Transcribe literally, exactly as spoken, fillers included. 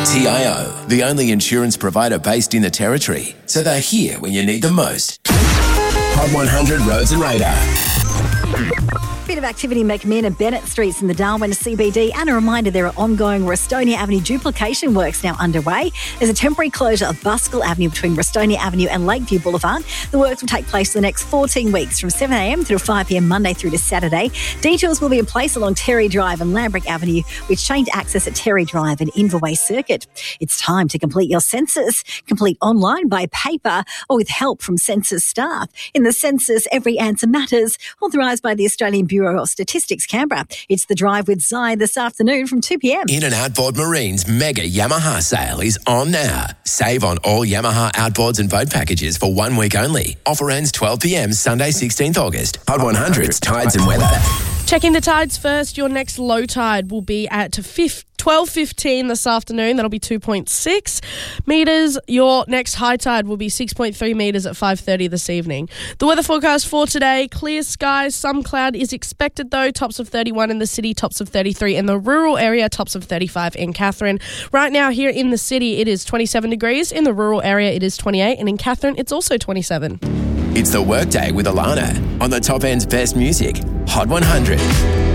T I O, the only insurance provider based in the Territory, so they're here when you need them most. Hot one hundred Roads and Radar. Bit of activity in McMinn and Bennett Streets in the Darwin C B D, and a reminder there are ongoing Restonia Avenue duplication works now underway. There's a temporary closure of Buskell Avenue between Restonia Avenue and Lakeview Boulevard. The works will take place for the next fourteen weeks from seven a m through five p m Monday through to Saturday. Detours will be in place along Terry Drive and Lambrick Avenue, with change access at Terry Drive and Inverway Circuit. It's time to complete your census. Complete online, by paper, or with help from census staff. In the census, every answer matters. Authorised by the Australian Bureau of Statistics, Canberra. It's The Drive with Zai this afternoon from two p m. In and Outboard Marine's mega Yamaha sale is on now. Save on all Yamaha outboards and boat packages for one week only. Offer ends twelve p m Sunday, sixteenth August. Hot one hundred's Tides and Weather. Checking the tides first. Your next low tide will be at twelve fifteen this afternoon. That'll be two point six metres. Your next high tide will be six point three metres at five thirty this evening. The weather forecast for today: clear skies, some cloud is expected though. Tops of thirty-one in the city, tops of thirty-three in the rural area, tops of thirty-five in Katherine. Right now here in the city it is twenty-seven degrees. In the rural area it is twenty-eight, and in Katherine it's also twenty-seven. It's the Workday with Alana on the Top End's best music. Hot one hundred.